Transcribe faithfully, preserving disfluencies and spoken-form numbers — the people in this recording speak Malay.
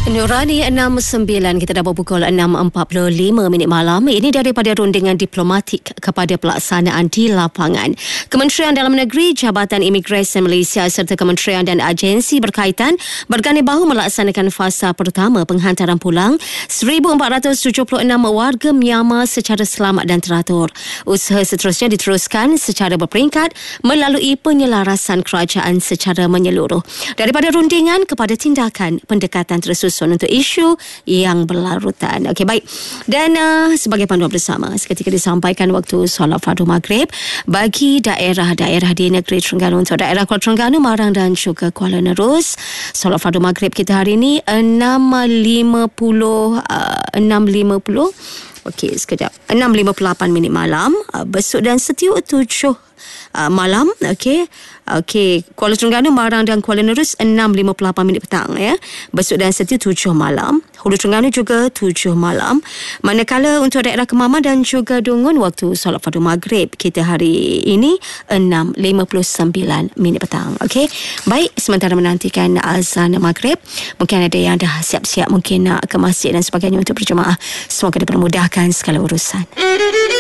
Nurani enam sembilan, kita dah berpukul enam empat puluh lima minit malam. Ini daripada rundingan diplomatik kepada pelaksanaan di lapangan. Kementerian Dalam Negeri, Jabatan Imigresen Malaysia serta kementerian dan agensi berkaitan berganding bahu melaksanakan fasa pertama penghantaran pulang seribu empat ratus tujuh puluh enam warga Myanmar secara selamat dan teratur. Usaha seterusnya diteruskan secara berperingkat melalui penyelarasan kerajaan secara menyeluruh. Daripada rundingan kepada tindakan pendekatan tersusun untuk isu yang berlarutan. Okey, baik. Dan uh, sebagai panduan bersama, seketika disampaikan waktu solat fardu maghrib bagi daerah-daerah di negeri Terengganu. Untuk daerah Kuala Terengganu, Marang dan juga Kuala Nerus, solat fardu maghrib kita hari ini enam lima puluh uh, enam lima puluh. Okey, sekejap. enam lima puluh lapan minit malam. Uh, besuk dan Setiu tujuh uh, malam. Okey. Okey, Kuala Terengganu, Marang dan Kuala Nerus enam lima puluh lapan minit petang ya. Besuk dan Setiu tujuh malam. Hulu Terengganu juga tujuh malam. Manakala untuk daerah Kemaman dan juga Dungun, waktu solat fardu maghrib kita hari ini enam lima puluh sembilan minit petang. Okey. Baik, sementara menantikan azan maghrib, mungkin ada yang dah siap-siap mungkin nak ke masjid dan sebagainya untuk berjemaah. Semoga dipermudahkan segala urusan.